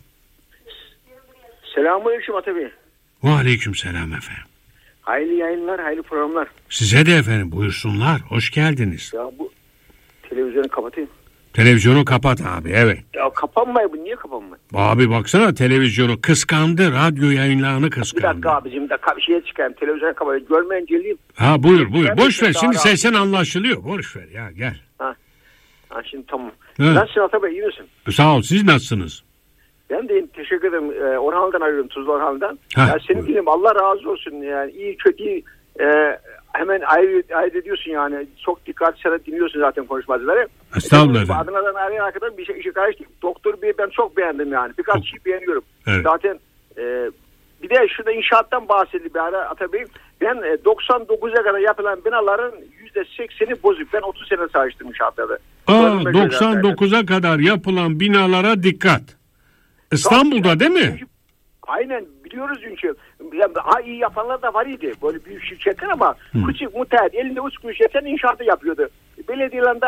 Selamünaleyküm Ata Bey. Aleyküm selam efendim. Hayırlı yayınlar, hayırlı programlar. Size de efendim, buyursunlar. Hoş geldiniz. Ya bu televizyonu kapatayım. Televizyonu kapat abi, evet. Ya kapanmıyor bu, niye kapanmıyor? Abi baksana, televizyonu kıskandı, radyo yayınlarını kıskandı. Bir dakika abicim, bir dakika bir şeye çıkayım, televizyonu kapatayım, görmeyen geleyim. Ha buyur buyur, boş ver şimdi, sesin anlaşılıyor, boş ver ya, gel. Ha, ha şimdi tamam. Ha. Nasılsın Ata Bey, iyi misin? Sağ ol, siz nasılsınız? Ben de teşekkür ederim. Ee, Orhan'dan arıyorum, Tuzlu Orhan'dan. Ha, ya senin dilim Allah razı olsun yani, iyi kötü e, hemen ayırt, ayırt ediyorsun yani. Çok dikkatli sana dinliyorsun zaten konuşmacıları. Estağfurullah E, efendim. Adana'dan arayan arkadaşım bir şey işe karıştı. Doktor Bey'i ben çok beğendim yani. Birkaç şey beğeniyorum. Evet. Zaten e, bir de şurada inşaattan bahsedildi bir ara Ata Bey. Ben e, doksan dokuza kadar yapılan binaların yüzde sekseni bozuk. Ben otuz sene çalıştım inşaatlarda. Aa, doksan dokuza kadar yapılan binalara dikkat. İstanbul'da değil mi? Aynen, biliyoruz çünkü. Ha, iyi yapanlar da var idi. Böyle büyük şirketler ama hmm. küçük müteahhit elinde üç kuruş yeten inşaatı yapıyordu. Belediyelerinde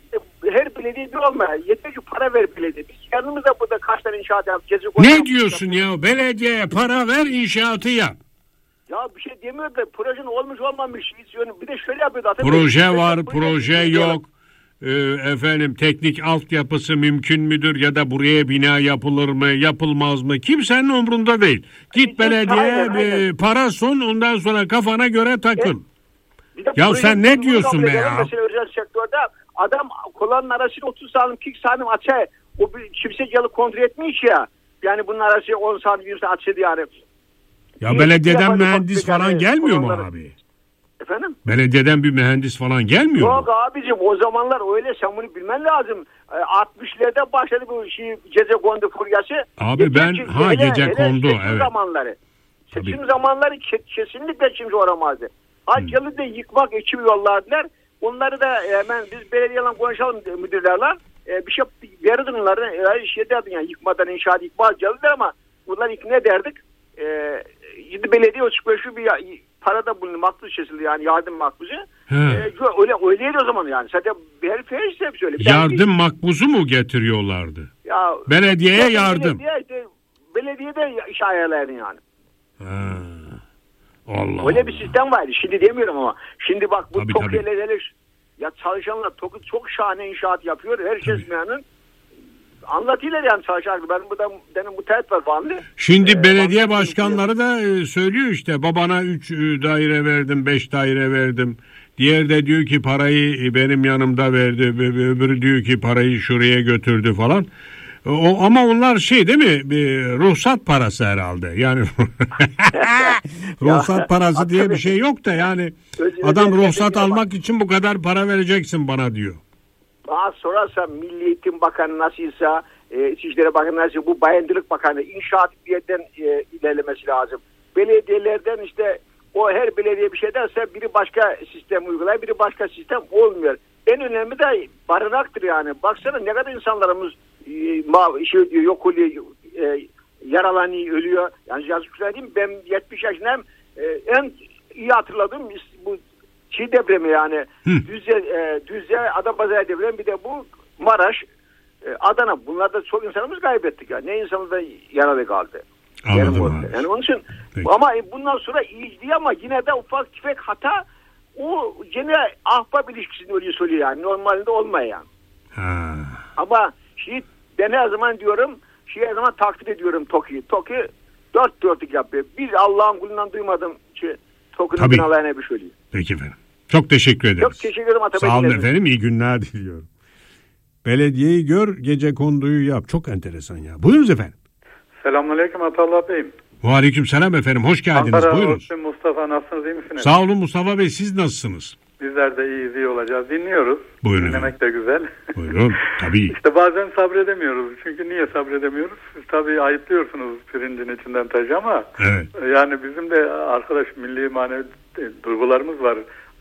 her belediye bir olmaya yeter ki para ver belediye. Biz yanımızda burada kaç tane inşaat yapacağız. Ne diyorsun ya? Belediyeye para ver, inşaatı yap. Ya bir şey demiyor da projenin olmuş olmamış. Bir de şöyle yapıyordu. Proje var, proje, proje yok. Ee, efendim teknik altyapısı mümkün müdür ya da buraya bina yapılır mı yapılmaz mı, kimsenin umrunda değil. Git belediyeye e, para son, ondan sonra kafana göre takıl. Evet. Ya sen ne diyorsun be ya? Mesela özel sektörde adam kolanın arasını otuz santim kırk santim açar, o kimse gelip kontrol etmiş ya, yani bunun arası on santim yirmi santim açıldı yani. Ya belediyeden mühendis falan gelmiyor mu abi? Efendim? Belediyeden bir mühendis falan gelmiyor Yok mu? abicim, o zamanlar öyle, sen bunu bilmen lazım. altmışlarda başladı bu şey, gece kondu furyası. Abi gece, ben ha hele, gece hele kondu seçim evet. zamanları. Seçim Tabii. zamanları kesinlikle kimse uğramazdı. Hakkı'lı hmm. da yıkmak ekibi yolladılar. Onları da hemen biz belediyeyle konuşalım müdürlerle. E, bir şey verirdim onları. E, şey derdim yani, yıkmadan inşaat yıkmaz geldiler ama bunlar ikna ederdik. E, belediye o çıkıyor bir para da bulundu, makbuz kesildi yani, yardım makbuzu. Ee, öyle öyleydi o zaman yani. Zaten her feyizse hep söyle. Yardım bir... makbuzu mu getiriyorlardı? Ya, belediyeye yardım. Belediye, belediyede iş ayarlardı yani. Ha. Allah öyle Allah. Bir sistem vardı. Şimdi demiyorum ama. Şimdi bak bu tabii, TOKİ'leri ya çalışanlar TOKİ çok şahane inşaat yapıyor. Herkes memnun. Anlatıyorlar yani çalışanlar. Ben burada benim müteahhit var Vanlı. Şimdi ee, belediye Vanlı başkanları da e, söylüyor işte, babana üç daire verdim, beş daire verdim. Diğer de diyor ki parayı benim yanımda verdi. Öbürü diyor ki parayı şuraya götürdü falan. O, ama onlar şey değil mi? Bir ruhsat parası herhalde. Yani ruhsat parası diye bir şey yok da yani adam ruhsat almak için bu kadar para vereceksin bana diyor. Daha sorarsa Milli Eğitim Bakanı nasılsa, e, İçişleri Bakanı nasılsa, bu Bayındırlık Bakanı inşaat bir yerden e, ilerlemesi lazım. Belediyelerden işte o her belediye bir şey derse biri başka sistem uygular, biri başka sistem olmuyor. En önemli de barınaktır yani. Baksana ne kadar insanlarımız e, şey diyor, yok oluyor, e, yaralanıyor, ölüyor. Yani yazık söyleyeyim, ben yetmiş yaşındayım. E, en iyi hatırladığım bu Çiğ depremi yani. Düzce, e, Düzce, Adapazarı depremi, bir de bu Maraş, e, Adana. Bunlarda çok insanımız kaybettik ya. Yani. Ne insanı da yaralı kaldı. Anladım. Yani onun için peki. Ama bundan sonra iyi değil ama yine de ufak tefek hata o gene ahbap ilişkisini öyle söylüyor yani. Normalde olmayan. Ha. Ama şey, ben her zaman diyorum, şey her zaman takdir ediyorum TOKİ. TOKİ dört dörtlük yapıyor. Bir Allah'ın kulundan duymadım ki TOKİ'nin binalarına bir söylüyor. Peki efendim. Çok teşekkür ederiz. Çok teşekkür ederim. Sağ olun efendim. İyi günler diliyorum. Belediyeyi gör, gece konduyu yap. Çok enteresan ya. Buyurunuz efendim. Selamünaleyküm Atallah Bey'im. Aleyküm selam efendim. Hoş geldiniz. Ankara, buyurunuz. Mustafa, nasılsınız, iyi misiniz? Sağ olun Mustafa Bey. Siz nasılsınız? Bizler de iyiyiz, iyi olacağız. Dinliyoruz. Buyurun Dinlemek efendim. de güzel. Buyurun. Tabii. İşte bazen sabredemiyoruz. Çünkü niye sabredemiyoruz? Siz tabii ayıplıyorsunuz pirincin içinden taşı ama evet. Yani bizim de arkadaş milli manevi duygularımız var.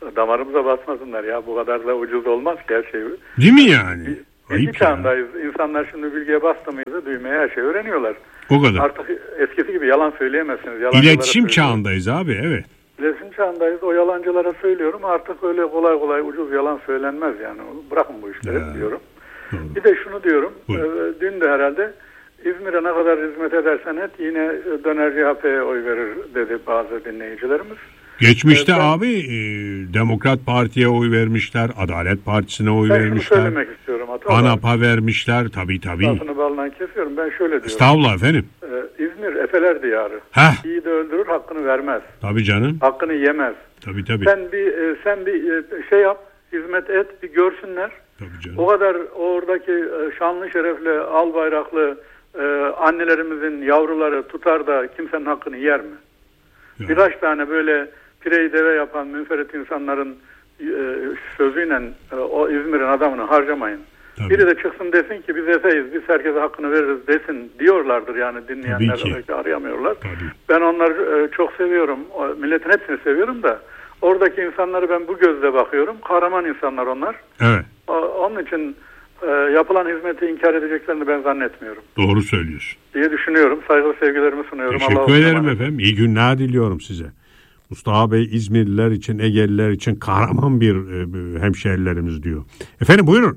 damarımıza basmasınlar ya. Bu kadar da ucuz olmaz ki her şey. Değil mi yani? Bilgi çağındayız. İnsanlar şimdi bilgiye bastı mıydı düğmeye her şey öğreniyorlar. O kadar. Artık eskisi gibi yalan söyleyemezsiniz. İletişim çağındayız abi, evet. İletişim çağındayız. O yalancılara söylüyorum. Artık öyle kolay kolay ucuz yalan söylenmez yani. Bırakın bu işleri ya. diyorum. Doğru. Bir de şunu diyorum. E, dün de herhalde İzmir'e ne kadar hizmet edersen et yine döner C H P'ye oy verir dedi bazı dinleyicilerimiz. Geçmişte ben, abi e, Demokrat Parti'ye oy vermişler, Adalet Partisi'ne oy ben vermişler. Ben şunu söylemek istiyorum. ANAP'a vermişler, tabii tabii. Lafını balından kesiyorum. Ben şöyle diyorum. Estağfurullah efendim. Ee, İzmir Efeler diyarı. Heh. İyi de öldürür, hakkını vermez. Tabii canım. Hakkını yemez. Tabii tabii. Sen bir e, sen bir e, şey yap, hizmet et, bir görsünler. Tabii canım. O kadar oradaki e, şanlı şerefli, al bayraklı e, annelerimizin yavruları tutar da kimsenin hakkını yer mi? Ya. Birkaç tane böyle pireyi deve yapan münferit insanların e, sözüyle e, o İzmir'in adamını harcamayın. Tabii. Biri de çıksın desin ki biz Efe'yiz, biz herkese hakkını veririz desin diyorlardır yani dinleyenler belki arayamıyorlar. Tabii. Ben onları e, çok seviyorum. O, milletin hepsini seviyorum da oradaki insanları ben bu gözle bakıyorum. Kahraman insanlar onlar. Evet. O, onun için e, yapılan hizmeti inkar edeceklerini ben zannetmiyorum. Doğru söylüyorsun. Diye düşünüyorum. Saygılı sevgilerimi sunuyorum. Teşekkür Allah'a ederim emanet. efendim. İyi günler diliyorum size. Mustafa Bey İzmirliler için, Egeliler için kahraman bir e, hemşehrilerimiz diyor. Efendim buyurun.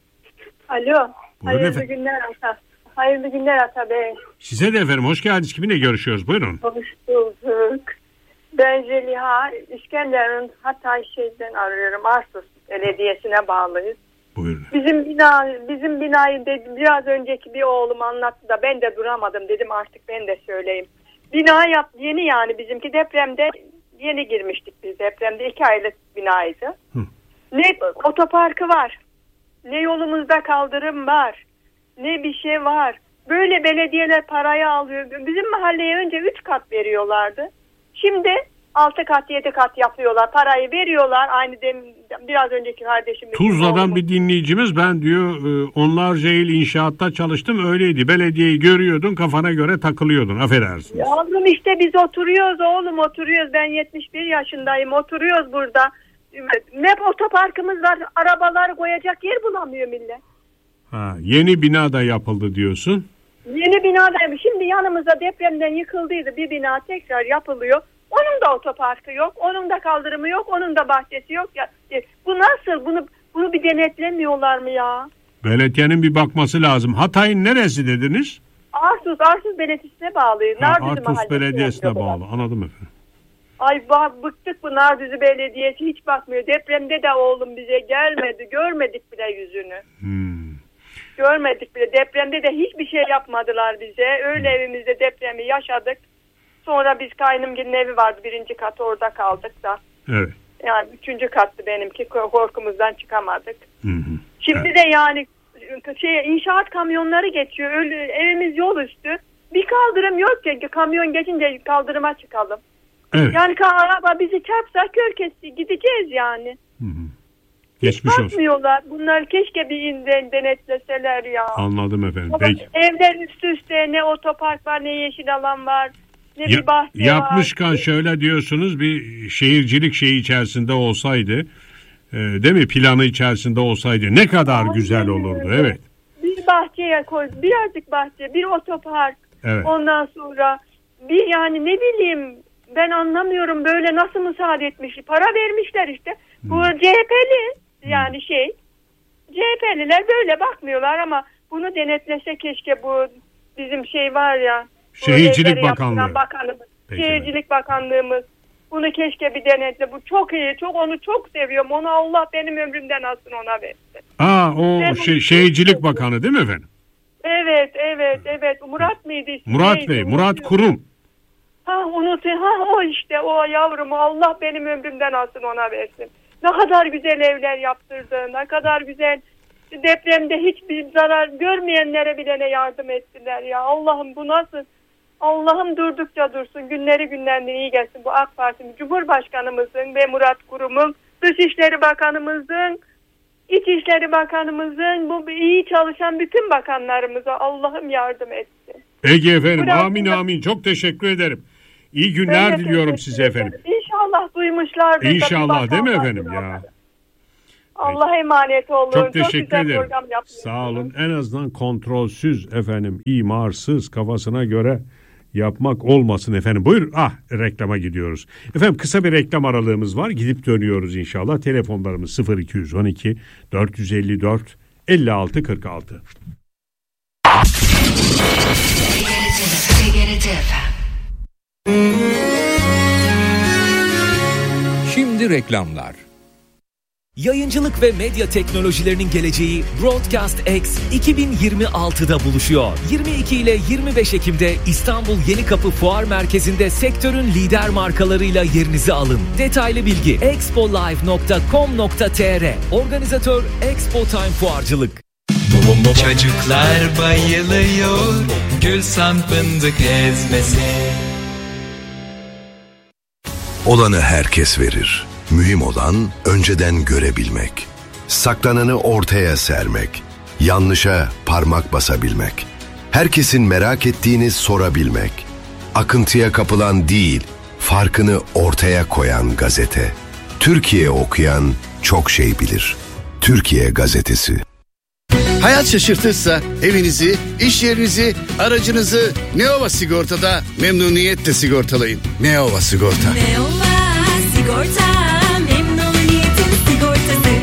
Alo. Buyurun hayırlı efendim. günler Ata. Hayırlı günler Ata Bey. Size de efendim hoş geldiniz. Kiminle görüşüyoruz? Buyurun. Hoş bulduk. Ben Zeliha. İskenderun Hatay şehrinden arıyorum. Arsus Belediyesi'ne bağlıyız. Buyurun. Bizim bina, bizim binayı dedim, biraz önceki bir oğlum anlattı da ben de duramadım dedim artık ben de söyleyeyim. Bina yap yeni yani bizimki depremde yeni girmiştik biz depremde iki aylık binaydı. Hı. Ne otoparkı var, ne yolumuzda kaldırım var, ne bir şey var. Böyle belediyeler parayı alıyor. Bizim mahalleye önce üç kat veriyorlardı. Şimdi altı kat yedi kat yapıyorlar. Parayı veriyorlar. Aynı dem, biraz önceki kardeşim. Tuzla'dan bir dinleyicimiz ben diyor onlarca yıl inşaatta çalıştım öyleydi. Belediyeyi görüyordun kafana göre takılıyordun. Affedersiniz. Yavrum işte biz oturuyoruz oğlum oturuyoruz. Ben yetmiş bir yaşındayım. Oturuyoruz burada. Ne otoparkımız var. Arabalar koyacak yer bulamıyor millet. Ha, yeni bina da yapıldı diyorsun. Yeni bina da şimdi yanımızda depremden yıkıldıydı. Bir bina tekrar yapılıyor. Onun da otoparkı yok, onun da kaldırımı yok, onun da bahçesi yok. Ya, bu nasıl? Bunu bunu bir denetlemiyorlar mı ya? Belediyenin bir bakması lazım. Hatay'ın neresi dediniz? Arsus, Arsus Belediyesi'ne bağlı. Ha, Arsus Belediyesi'ne bağlı. Anladım efendim. Ay bak bıktık bu Nardüzü Belediyesi hiç bakmıyor. Depremde de oğlum bize gelmedi. Görmedik bile yüzünü. Hmm. Görmedik bile. Depremde de hiçbir şey yapmadılar bize. Öyle hmm. evimizde depremi yaşadık. Sonra biz kaynımgilin evi vardı. Birinci kat orada kaldık da. Evet. Yani üçüncü kattı benimki. Korkumuzdan çıkamadık. Hı hı. Şimdi evet. de yani şey inşaat kamyonları geçiyor. Öyle, evimiz yol üstü. Bir kaldırım yok ki. Kamyon geçince kaldırıma çıkalım. Evet. Yani araba bizi çarpsa kör kesti. Gideceğiz yani. Hı hı. Geçmiş olsun. Bakmıyorlar. Bunlar keşke bir inden denetleseler ya. Anladım efendim. Ama peki. Evler üst üste ne otopark var ne yeşil alan var. Ne ya, bir bahçe yapmışken var. şöyle diyorsunuz bir şehircilik şeyi içerisinde olsaydı e, değil mi planı içerisinde olsaydı ne kadar Aynen. güzel olurdu. Evet. Bir bahçeye koy birazcık bahçe bir otopark evet. ondan sonra bir yani ne bileyim ben anlamıyorum böyle nasıl müsaade etmiş para vermişler işte hmm. bu C H P'li yani şey C H P'liler böyle bakmıyorlar ama bunu denetlese keşke bu bizim şey var ya Şehircilik Bakanlığı. Bakanımız, Şehircilik Bakanlığımız bunu keşke bir denetle. Bu çok iyi. Çok onu çok seviyorum. Onu Allah benim ömrümden alsın ona versin. Aa o şey, Şehircilik Bakanı değil mi efendim? Evet, evet, evet. Murat mıydı ismi? Murat neydi? Bey, Murat Kurum. Ha unut. Ha o işte o yavrumu Allah benim ömrümden alsın ona versin. Ne kadar güzel evler yaptırdı. Ne kadar güzel depremde hiçbir zarar görmeyenlere bile ne yardım ettiler ya. Allah'ım bu nasıl? Allah'ım durdukça dursun. Günleri günlerden iyi gelsin. Bu AK Parti'nin, Cumhurbaşkanımızın ve Murat Kurum'un, Dışişleri Bakanımızın, İçişleri Bakanımızın, bu iyi çalışan bütün bakanlarımıza Allah'ım yardım etsin. Peki efendim. Murat amin amin. Çok teşekkür ederim. İyi günler diliyorum size efendim. İnşallah İnşallah duymuşlardır. İnşallah değil mi efendim ya? Allah'a emanet olun. Çok teşekkür Çok ederim. Sağ olun. En azından kontrolsüz efendim, imarsız, kafasına göre yapmak olmasın efendim. Buyur. Ah, reklama gidiyoruz. Efendim kısa bir reklam aralığımız var. Gidip dönüyoruz inşallah. Telefonlarımız sıfır iki on iki dört yüz elli dört elli altı kırk altı. Şimdi reklamlar. Yayıncılık ve medya teknolojilerinin geleceği Broadcast X iki bin yirmi altıda buluşuyor. yirmi iki ile yirmi beş Ekim'de İstanbul Yenikapı Fuar Merkezi'nde sektörün lider markalarıyla yerinizi alın. Detaylı bilgi expolive nokta com nokta tr. Organizatör Expo Time Fuarcılık. Çocuklar bayılıyor Gülsan fındık ezmesi. Olanı herkes verir. Mühim olan önceden görebilmek. Saklananı ortaya sermek. Yanlışa parmak basabilmek. Herkesin merak ettiğini sorabilmek. Akıntıya kapılan değil, farkını ortaya koyan gazete. Türkiye okuyan çok şey bilir. Türkiye Gazetesi. Hayat şaşırtırsa evinizi, iş yerinizi, aracınızı Neova Sigorta'da memnuniyetle sigortalayın. Neova Sigorta. Neova Sigorta, memnuniyetin sigortası.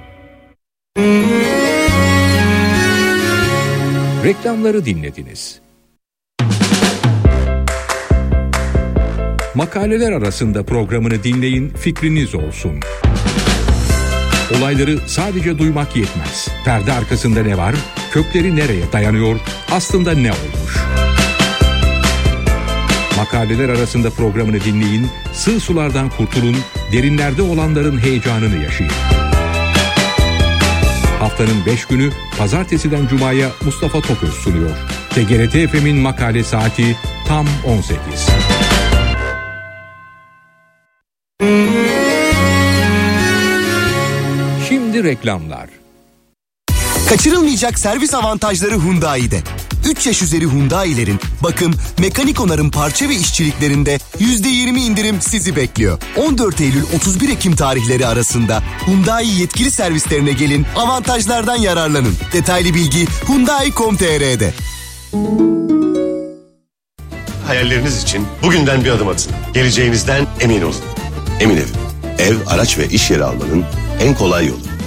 Reklamları dinlediniz. Makaleler arasında programını dinleyin, fikriniz olsun. Olayları sadece duymak yetmez. Perde arkasında ne var? Kökleri nereye dayanıyor? Aslında ne olmuş? Makaleler arasında programını dinleyin, sığ sulardan kurtulun, derinlerde olanların heyecanını yaşayın. Haftanın beş günü pazartesiden cumaya Mustafa Toköz sunuyor. T G R T F M'in makale saati tam on sekiz. Şimdi reklamlar. Kaçırılmayacak servis avantajları Hyundai'de. üç yaş üzeri Hyundai'lerin bakım, mekanik onarım, parça ve işçiliklerinde yüzde yirmi indirim sizi bekliyor. on dört Eylül otuz bir Ekim tarihleri arasında Hyundai yetkili servislerine gelin, avantajlardan yararlanın. Detaylı bilgi hyundai nokta com nokta tr'de. Hayalleriniz için bugünden bir adım atın. Geleceğinizden emin olun. Emin Ev. Ev, araç ve iş yeri almanın en kolay yolu.